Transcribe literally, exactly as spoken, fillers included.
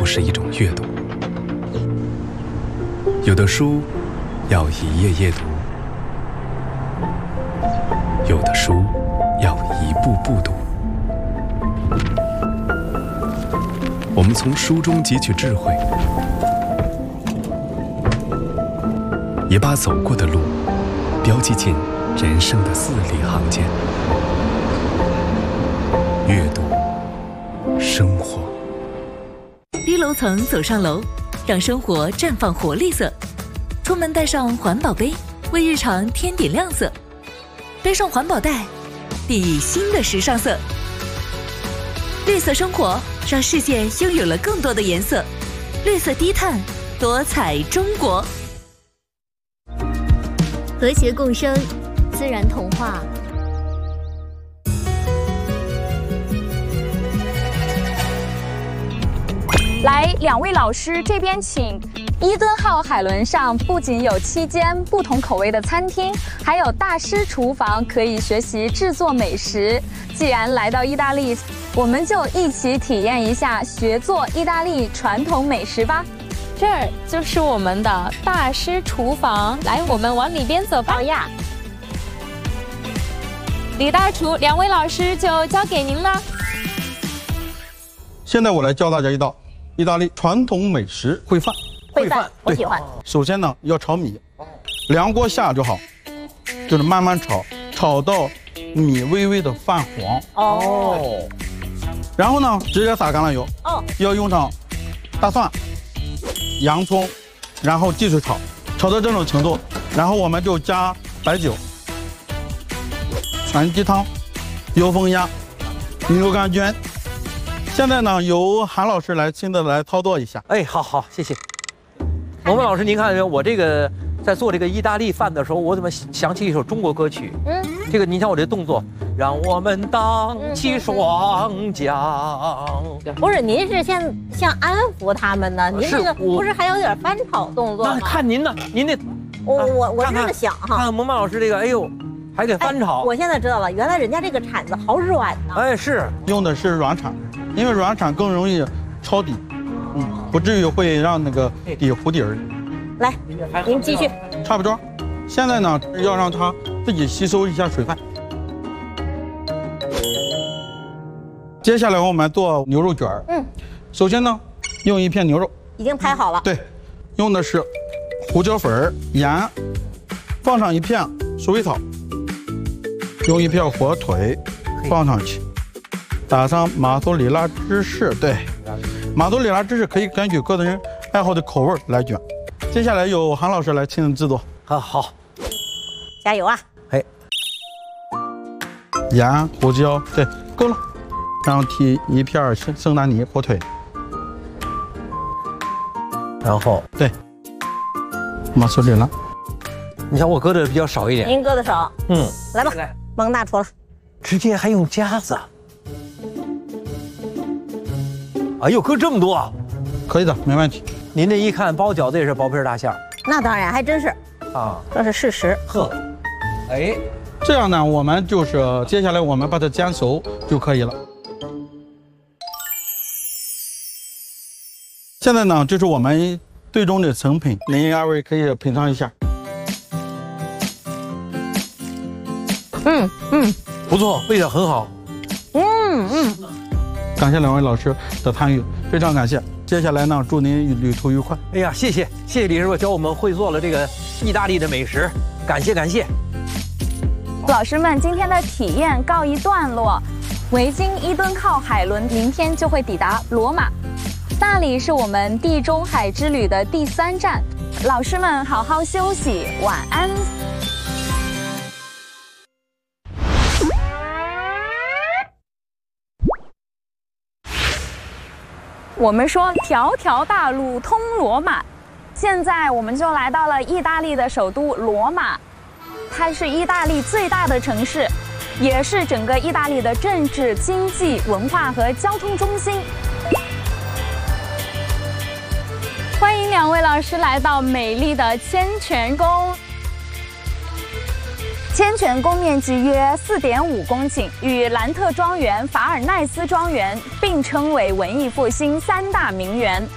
是一种阅读。有的书要一页页读，有的书要一步步读。我们从书中汲取智慧，也把走过的路标记进人生的字里行间。阅读，生活。 低楼层走上楼，让生活绽放活力色。出门带上环保杯，为日常添点亮色。背上环保袋，砥砺新的时尚色。绿色生活，让世界拥有了更多的颜色。绿色低碳，多彩中国。 和谐共生，自然童话。 来，两位老师这边请。伊顿号海轮上不仅有七间不同口味的餐厅，还有大师厨房可以学习制作美食。既然来到意大利，我们就一起体验一下学做意大利传统美食吧。 这儿就是我们的大师厨房，来，我们往里边走吧。 好呀。 李大厨，两位老师就交给您了。 现在我来教大家一道意大利传统美食烩饭。 烩饭，我喜欢。 首先呢，要炒米，凉锅下就好，就是慢慢炒，炒到米微微的泛黄。 哦。 然后呢，直接撒橄榄油。哦。要用上大蒜、洋葱，然后继续炒，炒到这种程度，然后我们就加白酒、全鸡汤、油封鸭、牛肝菌。现在呢，由韩老师来亲自来操作一下。 哎，好好，谢谢。萌萌老师，您看我这个在做这个意大利饭的时候，我怎么想起一首中国歌曲？嗯，这个您像我这动作，让我们荡起双桨。 不是，您是像像安抚他们呢？您这个不是还有点翻炒动作吗？ 那看您呢，您那， 我我我是这么想哈。 看看萌萌老师这个，哎呦，还得翻炒。 我现在知道了，原来人家这个铲子好软呢。 哎，是用的是软铲，因为软铲更容易抄底。嗯，不至于会让那个底糊底儿。 来，您继续。 差不多。现在呢，要让它自己吸收一下水分。接下来我们做牛肉卷儿。嗯。首先呢，用一片牛肉。 已经拍好了。 对，用的是胡椒粉、盐，放上一片鼠尾草，用一片火腿放上去，打上马苏里拉芝士。对。马苏里拉芝士可以根据个人爱好的口味来卷。接下来由韩老师来亲自制作。 啊，好， 加油啊！ 哎， 盐、胡椒，对，够了。然后提一片圣圣丹尼火腿， 然后对，马苏里拉。 你看我搁的比较少一点， 您搁的少。嗯，来吧，萌大厨了。 直接还用夹子。哎呦，搁这么多， 可以的，没问题。 您这一看包饺子也是薄皮大馅儿， 那当然，还真是啊，这是事实。 呵，哎， 这样呢，我们就是接下来我们把它煎熟就可以了。现在呢，这是我们最终的成品，您二位可以品尝一下。 嗯嗯， 不错，味道很好。 嗯嗯。 感谢两位老师的参与，非常感谢。接下来呢，祝您旅途愉快。 哎呀，谢谢谢谢李师傅教我们会做了这个意大利的美食，感谢感谢。 老师们，今天的体验告一段落。维京伊顿号海轮明天就会抵达罗马，那里是我们地中海之旅的第三站。老师们好好休息，晚安。我们说条条大路通罗马，现在我们就来到了意大利的首都罗马，它是意大利最大的城市，也是整个意大利的政治、经济、文化和交通中心。欢迎两位老师来到美丽的千泉宫。千泉宫面积约四点五公顷，与兰特庄园、法尔奈斯庄园并称为文艺复兴三大名园。